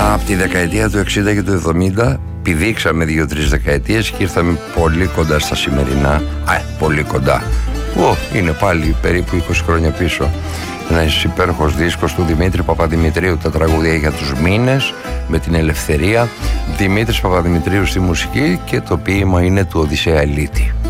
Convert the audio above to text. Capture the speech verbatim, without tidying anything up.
Από τη δεκαετία του εξήντα και του εβδομήντα πηδήξαμε δύο-τρεις δεκαετίες και ήρθαμε πολύ κοντά στα σημερινά. Α, πολύ κοντά. Ω, είναι πάλι περίπου είκοσι χρόνια πίσω. Ένας υπέροχος δίσκος του Δημήτρη Παπαδημητρίου, τα τραγούδια για τους μήνες, με την ελευθερία. Δημήτρης Παπαδημητρίου στη μουσική και το ποίημα είναι του Οδυσσέα Ελίτη.